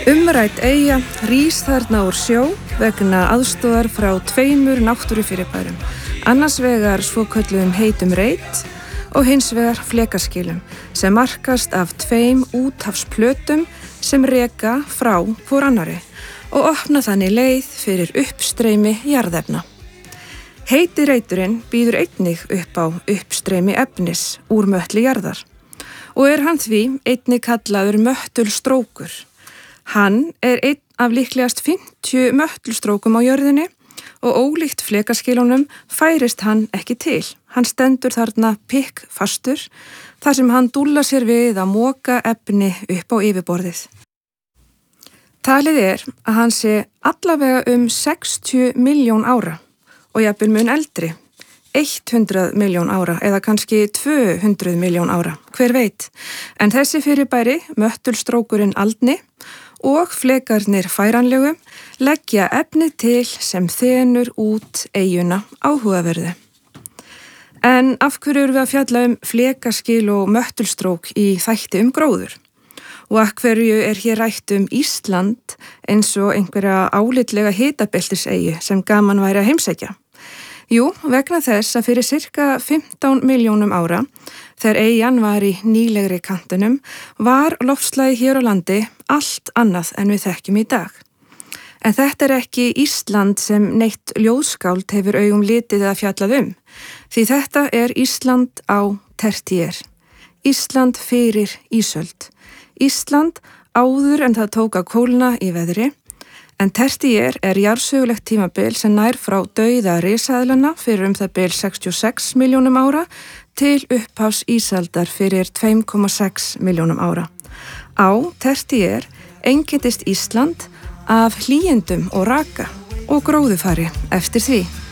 Umrædd eyja rís þarna úr sjó vegna aðstoðar frá 2 náttúrufyrirbærum, annars vegar svokölluðum heitum reit og hins vegar flekaskilum sem markast af 2 úthafsplötum sem reka frá hvor annari og opna þannig leið fyrir uppstreymi jarðefna. Heiti reiturinn býður einnig upp á uppstreymi efnis úr möttli jarðar og hann því einnig kallaður möttulstrókur. Hann einn af líklegast 50 möttulstrókum á jörðinni og ólíkt flekaskilunum færist hann ekki til. Hann stendur þarna pikkfastur þar sem hann dúllar sér við að moka efni upp á yfirborðið. Talið að hann sé allavega 60 milljón ára og jafnvel mun eldri, 100 milljón ára eða kannski 200 milljón ára, hver veit. En þessi fyrirbæri, möttulstrókurinn aldni og flekarnir færanlegu, leggja efni til sem þenur út eyjuna áhugaverðu. En af hverju erum við að fjalla flekaskil og möttulstrók í þætti gróður? Og af hverju hér rætt Ísland eins og einhverja álitlega hitabeltiseyju sem gaman væri að heimsækja? Jú, vegna þess að fyrir sirka 15 milljónum ára, þegar eyjan var í nýlegri kantinum, var loftslagið hér á landi allt annað en við þekkjum í dag. En þetta ekki Ísland sem neitt ljóðskáld hefur augum litið að fjallað því þetta Ísland á tertíer. Ísland fyrir ísöld. Ísland áður en það tók að kólna í veðri, en tertíer jarðsögulegt tímabil sem nær frá dauða risaeðlanna fyrir það bil 66 milljónum ára til upphafs ísaldar fyrir 2,6 milljónum ára. Á tertíer einkenndist Ísland af hlýindum og raka og gróðufari eftir því.